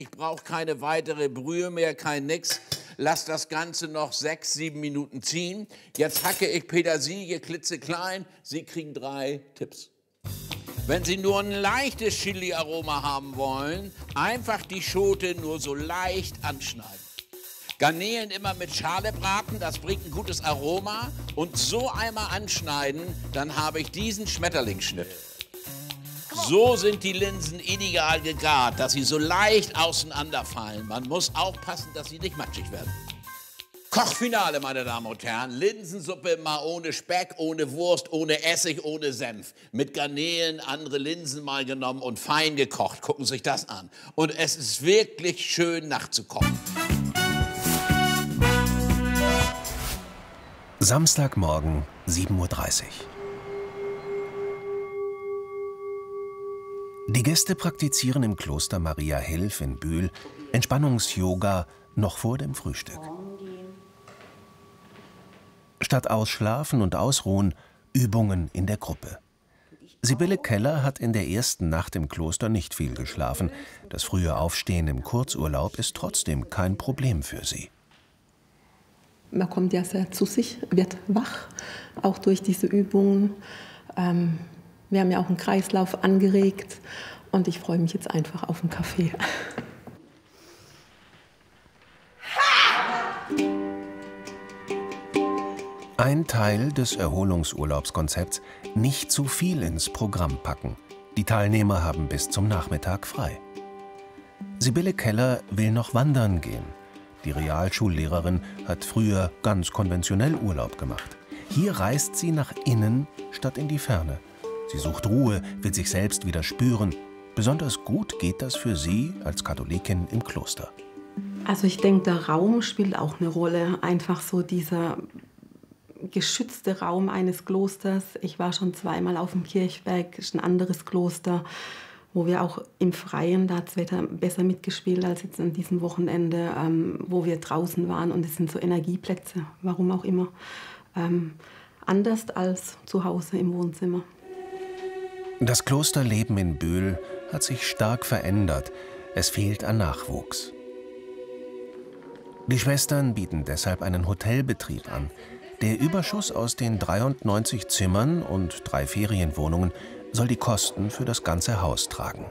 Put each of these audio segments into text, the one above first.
Ich brauche keine weitere Brühe mehr, kein nix. Lass das Ganze noch 6, 7 Minuten ziehen. Jetzt hacke ich Petersilie klitzeklein. Sie kriegen 3 Tipps. Wenn Sie nur ein leichtes Chili-Aroma haben wollen, einfach die Schote nur so leicht anschneiden. Garnelen immer mit Schale braten, das bringt ein gutes Aroma. Und so einmal anschneiden, dann habe ich diesen Schmetterlingsschnitt. So sind die Linsen ideal gegart, dass sie so leicht auseinanderfallen. Man muss aufpassen, dass sie nicht matschig werden. Kochfinale, meine Damen und Herren. Linsensuppe mal ohne Speck, ohne Wurst, ohne Essig, ohne Senf. Mit Garnelen, andere Linsen mal genommen und fein gekocht. Gucken Sie sich das an. Und es ist wirklich schön nachzukochen. Samstagmorgen, 7:30 Uhr. Die Gäste praktizieren im Kloster Maria Hilf in Bühl Entspannungs-Yoga noch vor dem Frühstück. Statt Ausschlafen und Ausruhen, Übungen in der Gruppe. Sibylle Keller hat in der ersten Nacht im Kloster nicht viel geschlafen. Das frühe Aufstehen im Kurzurlaub ist trotzdem kein Problem für sie. Man kommt ja sehr zu sich, wird wach, auch durch diese Übungen. Wir haben ja auch einen Kreislauf angeregt und ich freue mich jetzt einfach auf einen Kaffee. Ein Teil des Erholungsurlaubskonzepts: nicht zu viel ins Programm packen. Die Teilnehmer haben bis zum Nachmittag frei. Sibylle Keller will noch wandern gehen. Die Realschullehrerin hat früher ganz konventionell Urlaub gemacht. Hier reist sie nach innen statt in die Ferne. Sie sucht Ruhe, will sich selbst wieder spüren. Besonders gut geht das für sie als Katholikin im Kloster. Also ich denke, der Raum spielt auch eine Rolle. Einfach so dieser geschützte Raum eines Klosters. Ich war schon zweimal auf dem Kirchberg, ist ein anderes Kloster, wo wir auch im Freien, da hat das Wetter besser mitgespielt als jetzt an diesem Wochenende, wo wir draußen waren. Und es sind so Energieplätze, warum auch immer, anders als zu Hause im Wohnzimmer. Das Klosterleben in Bühl hat sich stark verändert. Es fehlt an Nachwuchs. Die Schwestern bieten deshalb einen Hotelbetrieb an. Der Überschuss aus den 93 Zimmern und 3 Ferienwohnungen soll die Kosten für das ganze Haus tragen.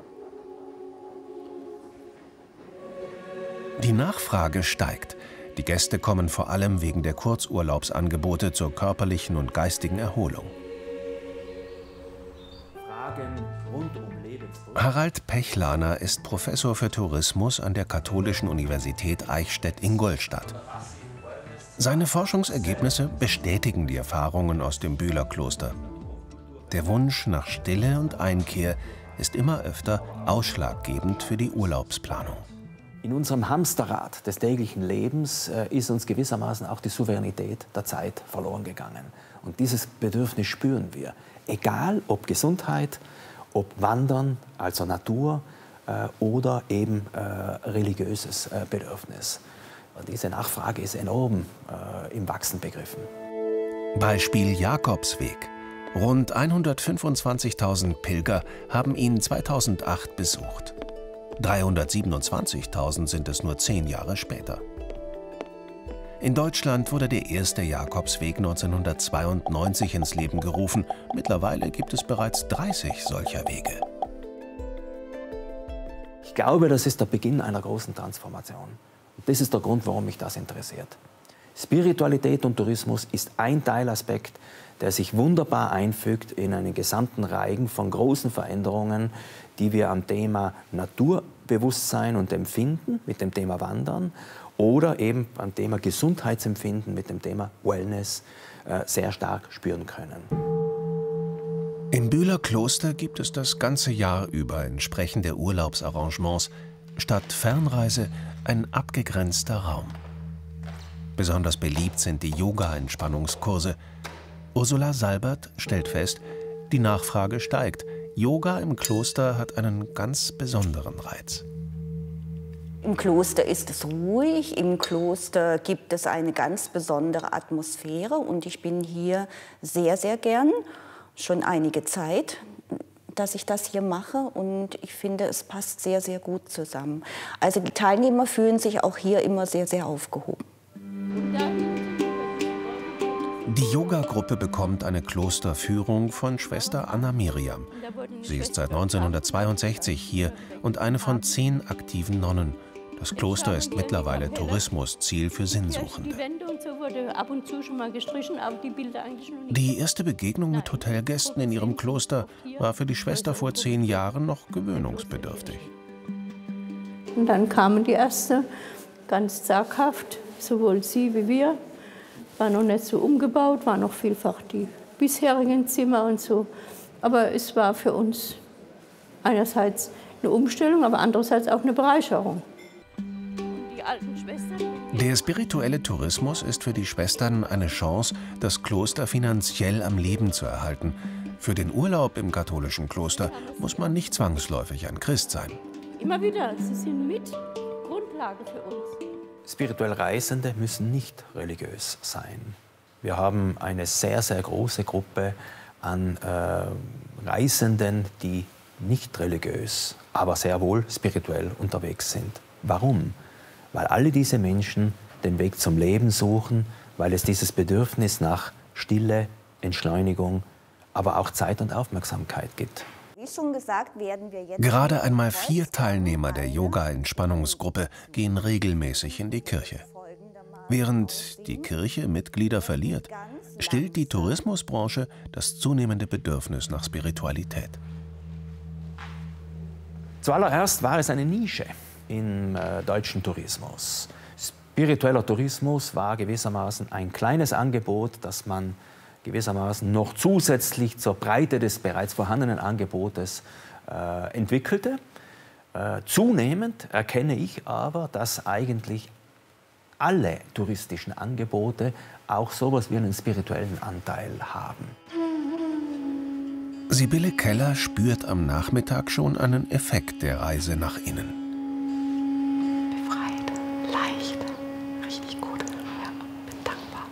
Die Nachfrage steigt. Die Gäste kommen vor allem wegen der Kurzurlaubsangebote zur körperlichen und geistigen Erholung. Harald Pechlaner ist Professor für Tourismus an der Katholischen Universität Eichstätt-Ingolstadt. Seine Forschungsergebnisse bestätigen die Erfahrungen aus dem Bühler Kloster. Der Wunsch nach Stille und Einkehr ist immer öfter ausschlaggebend für die Urlaubsplanung. In unserem Hamsterrad des täglichen Lebens ist uns gewissermaßen auch die Souveränität der Zeit verloren gegangen. Und dieses Bedürfnis spüren wir. Egal ob Gesundheit, ob Wandern, also Natur, oder eben religiöses Bedürfnis. Diese Nachfrage ist enorm im Wachsen begriffen. Beispiel Jakobsweg. Rund 125.000 Pilger haben ihn 2008 besucht. 327.000 sind es nur 10 Jahre später. In Deutschland wurde der erste Jakobsweg 1992 ins Leben gerufen. Mittlerweile gibt es bereits 30 solcher Wege. Ich glaube, das ist der Beginn einer großen Transformation. Und das ist der Grund, warum mich das interessiert. Spiritualität und Tourismus ist ein Teilaspekt, der sich wunderbar einfügt in einen gesamten Reigen von großen Veränderungen, die wir am Thema Naturbewusstsein und Empfinden mit dem Thema Wandern oder eben am Thema Gesundheitsempfinden mit dem Thema Wellness sehr stark spüren können. Im Bühler Kloster gibt es das ganze Jahr über entsprechende Urlaubsarrangements. Statt Fernreise ein abgegrenzter Raum. Besonders beliebt sind die Yoga-Entspannungskurse. Ursula Salbert stellt fest, die Nachfrage steigt. Yoga im Kloster hat einen ganz besonderen Reiz. Im Kloster ist es ruhig, im Kloster gibt es eine ganz besondere Atmosphäre und ich bin hier sehr, sehr gern, schon einige Zeit. dass ich das hier mache und ich finde, es passt sehr, sehr gut zusammen. Also die Teilnehmer fühlen sich auch hier immer sehr, sehr aufgehoben. Die Yoga-Gruppe bekommt eine Klosterführung von Schwester Anna Miriam. Sie ist seit 1962 hier und eine von 10 aktiven Nonnen. Das Kloster ist mittlerweile Tourismusziel für Sinnsuchende. Die erste Begegnung mit Hotelgästen in ihrem Kloster war für die Schwester vor 10 Jahren noch gewöhnungsbedürftig. Und dann kamen die Erste, ganz zaghaft, sowohl sie wie wir. War noch nicht so umgebaut, waren noch vielfach die bisherigen Zimmer und so. Aber es war für uns einerseits eine Umstellung, aber andererseits auch eine Bereicherung. Die alten Schwestern. Der spirituelle Tourismus ist für die Schwestern eine Chance, das Kloster finanziell am Leben zu erhalten. Für den Urlaub im katholischen Kloster muss man nicht zwangsläufig ein Christ sein. Immer wieder, sie sind mit Grundlage für uns. Spirituell Reisende müssen nicht religiös sein. Wir haben eine sehr, sehr große Gruppe an Reisenden, die nicht religiös, aber sehr wohl spirituell unterwegs sind. Warum? Weil alle diese Menschen den Weg zum Leben suchen, weil es dieses Bedürfnis nach Stille, Entschleunigung, aber auch Zeit und Aufmerksamkeit gibt. Wie schon gesagt, werden wir jetzt Gerade einmal 4 Teilnehmer der Yoga-Entspannungsgruppe gehen regelmäßig in die Kirche. Während die Kirche Mitglieder verliert, stillt die Tourismusbranche das zunehmende Bedürfnis nach Spiritualität. Zuallererst war es eine Nische im deutschen Tourismus. Spiritueller Tourismus war gewissermaßen ein kleines Angebot, das man gewissermaßen noch zusätzlich zur Breite des bereits vorhandenen Angebotes entwickelte. Zunehmend erkenne ich aber, dass eigentlich alle touristischen Angebote auch sowas wie einen spirituellen Anteil haben. Sibylle Keller spürt am Nachmittag schon einen Effekt der Reise nach innen. Befreit, leicht, richtig gut. Ja, bin dankbar.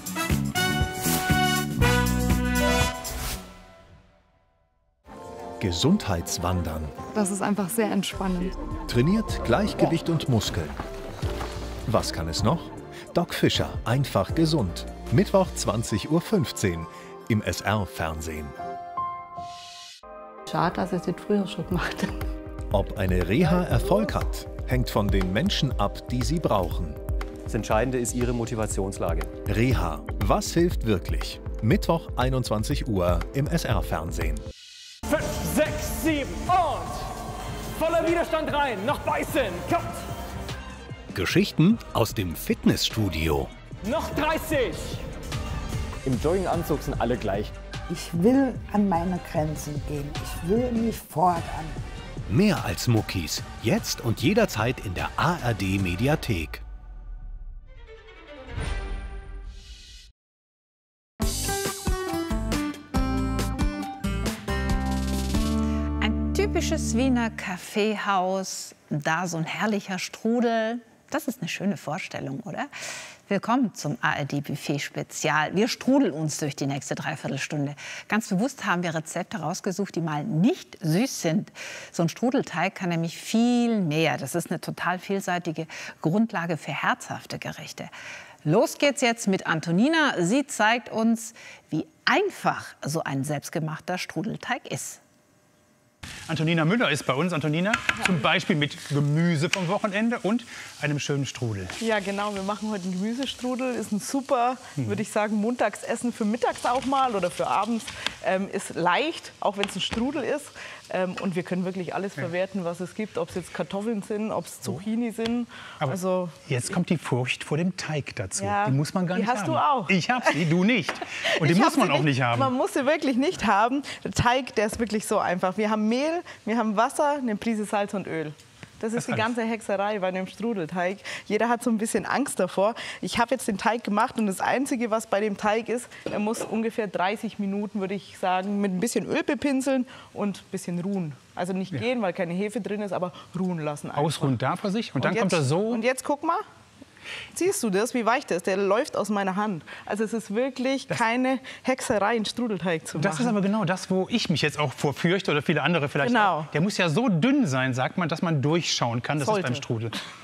Gesundheitswandern. Das ist einfach sehr entspannend. Trainiert Gleichgewicht und Muskeln. Was kann es noch? Doc Fischer, einfach gesund. Mittwoch 20:15 Uhr im SR-Fernsehen. Schade, dass ich es nicht früher schon gemacht habe. Ob eine Reha Erfolg hat, hängt von den Menschen ab, die sie brauchen. Das Entscheidende ist Ihre Motivationslage. Reha, was hilft wirklich? Mittwoch 21 Uhr im SR-Fernsehen. 5, 6, 7 und voller Widerstand rein, noch beißen, kommt! Geschichten aus dem Fitnessstudio. Noch 30! Im Jogginganzug sind alle gleich. Ich will an meine Grenzen gehen. Ich will mich fordern. Mehr als Muckis. Jetzt und jederzeit in der ARD-Mediathek. Ein typisches Wiener Kaffeehaus, da so ein herrlicher Strudel. Das ist eine schöne Vorstellung, oder? Willkommen zum ARD-Buffet-Spezial. Wir strudeln uns durch die nächste Dreiviertelstunde. Ganz bewusst haben wir Rezepte rausgesucht, die mal nicht süß sind. So ein Strudelteig kann nämlich viel mehr. Das ist eine total vielseitige Grundlage für herzhafte Gerichte. Los geht's jetzt mit Antonina. Sie zeigt uns, wie einfach so ein selbstgemachter Strudelteig ist. Antonina Müller ist bei uns. Antonina, zum Beispiel mit Gemüse vom Wochenende und einem schönen Strudel. Ja, genau. Wir machen heute einen Gemüsestrudel. Ist ein super, würde ich sagen, Montagsessen für mittags auch mal oder für abends. Ist leicht, auch wenn es ein Strudel ist. Und wir können wirklich alles verwerten, was es gibt. Ob es jetzt Kartoffeln sind, ob es Zucchini sind. Aber also, jetzt kommt die Furcht vor dem Teig dazu. Ja, die muss man gar nicht haben. Die hast du auch. Ich habe sie, du nicht. Und die muss man auch nicht haben. Man muss sie wirklich nicht haben. Der Teig, der ist wirklich so einfach. Wir haben Mehl, wir haben Wasser, eine Prise Salz und Öl. Das ist die ganze Hexerei bei einem Strudelteig. Jeder hat so ein bisschen Angst davor. Ich habe jetzt den Teig gemacht und das Einzige, was bei dem Teig ist, er muss ungefähr 30 Minuten, würde ich sagen, mit ein bisschen Öl bepinseln und ein bisschen ruhen. Also nicht gehen, weil keine Hefe drin ist, aber ruhen lassen einfach. Ausruhen darf er sich und dann jetzt, kommt er so. Und jetzt guck mal. Siehst du das, wie weich der ist? Der läuft aus meiner Hand. Also es ist wirklich keine Hexerei, einen Strudelteig zu machen. Das ist aber genau das, wo ich mich jetzt auch vorfürchte oder viele andere vielleicht auch. Der muss ja so dünn sein, sagt man, dass man durchschauen kann. Das ist beim Strudel.